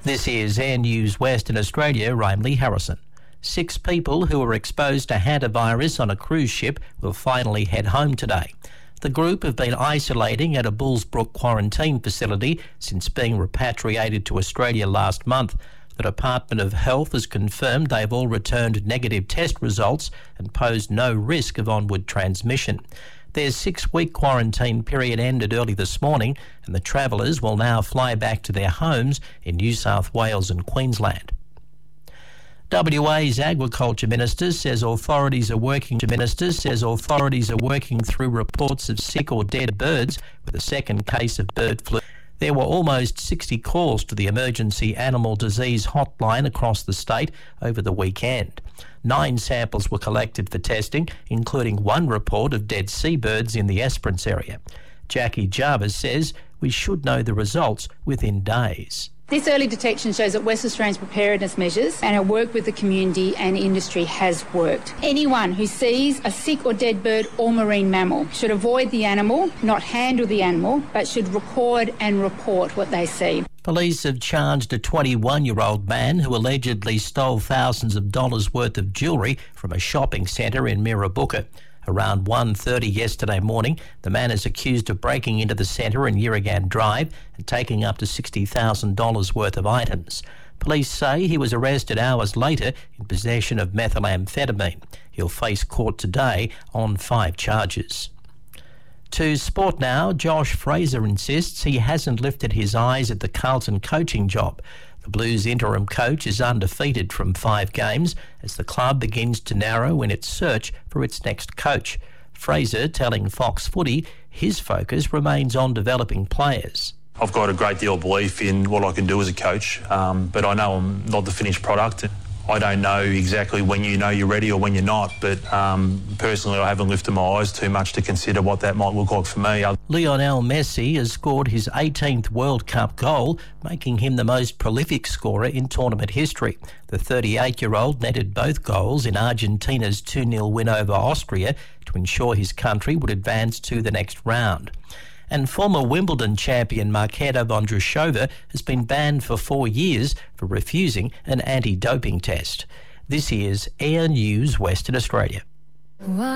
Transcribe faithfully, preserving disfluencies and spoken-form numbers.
This is Air News Western Australia. I'm Lee Harrison. Six people who were exposed to hantavirus on a cruise ship will finally head home today. The group have been isolating at a Bullsbrook quarantine facility since being repatriated to Australia last month. The Department of Health has confirmed they've all returned negative test results and posed no risk of onward transmission. Their six-week quarantine period ended early this morning, and the travellers will now fly back to their homes in New South Wales and Queensland. W A's Agriculture Minister says authorities are working. Minister says authorities are working through reports of sick or dead birds with a second case of bird flu. There were almost sixty calls to the emergency animal disease hotline across the state over the weekend. Nine samples were collected for testing, including one report of dead seabirds in the Esperance area. Jackie Jarvis says we should know the results within days. This early detection shows that West Australia's preparedness measures and our work with the community and industry has worked. Anyone who sees a sick or dead bird or marine mammal should avoid the animal, not handle the animal, but should record and report what they see. Police have charged a twenty-one-year-old man who allegedly stole thousands of dollars worth of jewellery from a shopping centre in Mirrabooka. Around one thirty yesterday morning, the man is accused of breaking into the centre in Yerrigan Drive and taking up to sixty thousand dollars worth of items. Police say he was arrested hours later in possession of methamphetamine. He'll face court today on five charges. To sport now, Josh Fraser insists he hasn't lifted his eyes at the Carlton coaching job. The Blues interim coach is undefeated from five games as the club begins to narrow in its search for its next coach. Fraser telling Fox Footy his focus remains on developing players. I've got a great deal of belief in what I can do as a coach, um, but I know I'm not the finished product. I don't know exactly when you know you're ready or when you're not, but um, personally I haven't lifted my eyes too much to consider what that might look like for me. Lionel Messi has scored his eighteenth World Cup goal, making him the most prolific scorer in tournament history. The thirty-eight-year-old netted both goals in Argentina's two nil win over Austria to ensure his country would advance to the next round. And former Wimbledon champion Marketa Vondrousova has been banned for four years for refusing an anti-doping test. This is Air News Western Australia.